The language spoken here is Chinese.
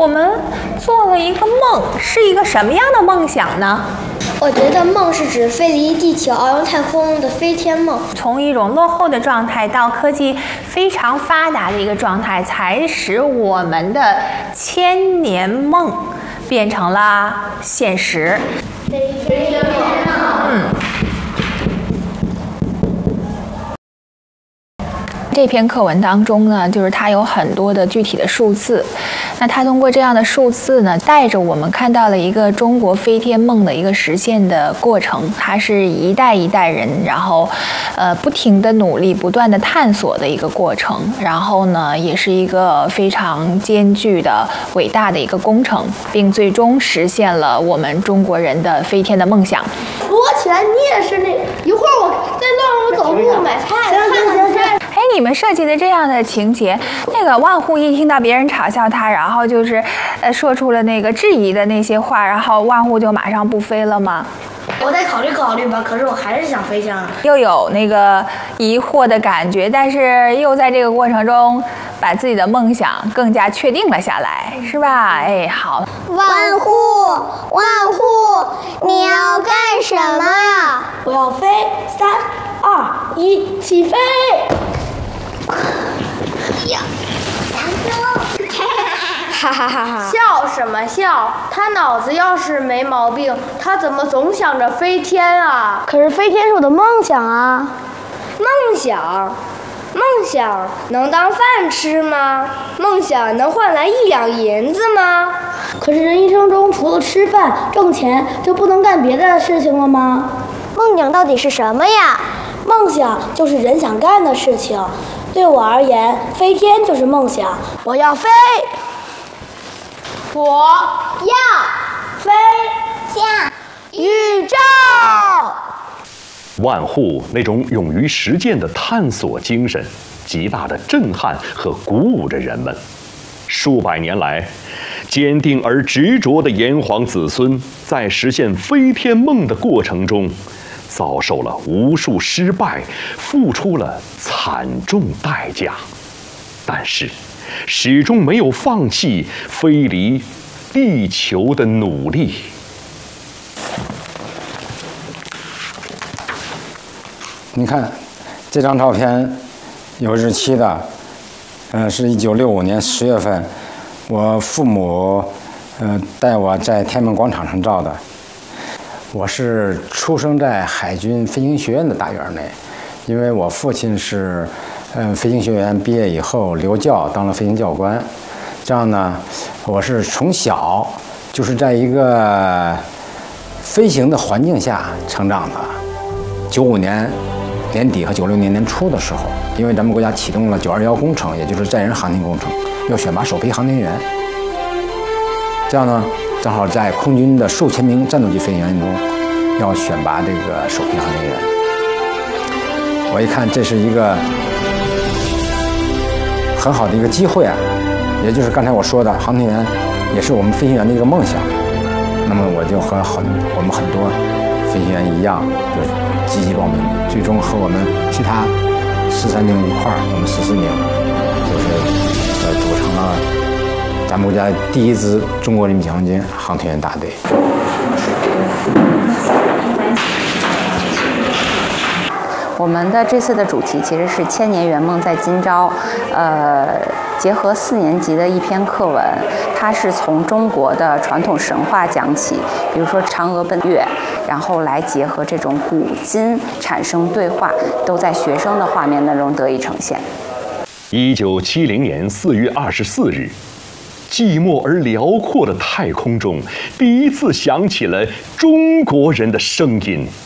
我们做了一个梦，是一个什么样的梦想呢？ 我觉得梦是指飞离地球遨游太空的飞天梦。 从一种落后的状态到科技非常发达的一个状态，才使我们的千年梦变成了现实。这篇课文当中呢，就是它有很多的具体的数字。那它通过这样的数字呢，带着我们看到了一个中国飞天梦的一个实现的过程。它是一代一代人，然后不停的努力、不断的探索的一个过程。然后呢，也是一个非常艰巨的、伟大的一个工程，并最终实现了我们中国人的飞天的梦想。 扶我起来，你也是那一会儿我再乱我走路买菜。行。 哎，你们设计的这样的情节，那个万户一听到别人嘲笑他，然后就是说出了那个质疑的那些话，然后万户就马上不飞了吗？ 我再考虑考虑吧，可是我还是想飞翔。 又有那个疑惑的感觉，但是又在这个过程中把自己的梦想更加确定了下来，是吧？哎，好。 万户，你要干什么呀？ 我要飞，3、2、1，起飞！ 哈哈哈哈！ 笑什么笑？他脑子要是没毛病，他怎么总想着飞天啊？ 可是飞天是我的梦想啊！ 梦想能当饭吃吗？梦想能换来1两银子吗？ 可是人一生中除了吃饭挣钱，就不能干别的事情了吗？梦想到底是什么呀？ 梦想就是人想干的事情。对我而言，飞天就是梦想。我要飞， 我要飞向宇宙。 万户那种勇于实践的探索精神，极大的震撼和鼓舞着人们。数百年来，坚定而执着的炎黄子孙，在实现飞天梦的过程中，遭受了无数失败，付出了惨重代价，但是始终没有放弃飞离地球的努力。 你看，这张照片有日期的，是1965年10月份，我父母带我在天安门广场上照的。我是出生在海军飞行学院的大院内，因为我父亲是飞行学院毕业以后留教当了飞行教官，这样呢，我是从小就是在一个飞行的环境下成长的。95年年底和96年年初的时候，因为咱们国家启动了921工程，也就是载人航天工程，要选拔首批航天员，这样呢，正好在空军的数千名战斗机飞行员中，要选拔这个首批航天员。我一看，这是一个很好的一个机会啊，也就是刚才我说的，航天员也是我们飞行员的一个梦想。那么我就和我们很多飞行员一样，就是积极报名，最终和我们其他13名一块儿，我们14名，就是组成了咱们国家第一支中国人民解放军航天员大队。 我们的这次的主题其实是千年圆梦在今朝，结合4年级的一篇课文，它是从中国的传统神话讲起，比如说嫦娥奔月，然后来结合这种古今产生对话，都在学生的画面当中得以呈现。 1970年4月24日，寂寞而辽阔的太空中，第一次响起了中国人的声音。